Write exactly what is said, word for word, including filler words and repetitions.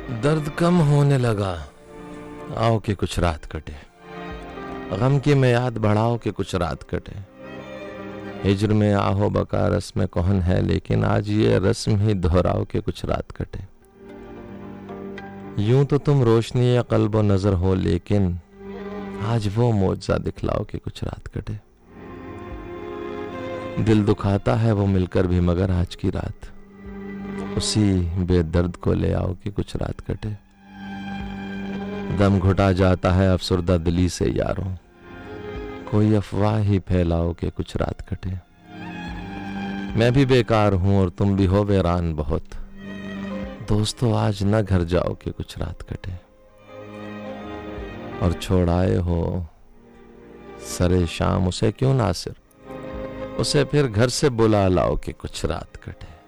दर्द कम होने लगा, आओ कि कुछ रात कटे। गम की मियाद बढ़ाओ कि कुछ रात कटे। हिज्र में आहो बका रस्म कौन है, लेकिन आज ये रस्म ही दोहराओ कि कुछ रात कटे। यूं तो तुम रोशनी या कल्ब व नजर हो, लेकिन आज वो मौजज़ा दिखलाओ कि कुछ रात कटे। दिल दुखाता है वो मिलकर भी, मगर आज की रात उसी बेदर्द को ले आओ कि कुछ रात कटे। दम घुटा जाता है अफसुर्दा दिली से यारों, कोई अफवाह ही फैलाओ कि कुछ रात कटे। मैं भी बेकार हूं और तुम भी हो वीरान बहुत, दोस्तों आज न घर जाओ कि कुछ रात कटे। और छोड़ाए हो सरे शाम उसे क्यों नासिर, उसे फिर घर से बुला लाओ कि कुछ रात कटे।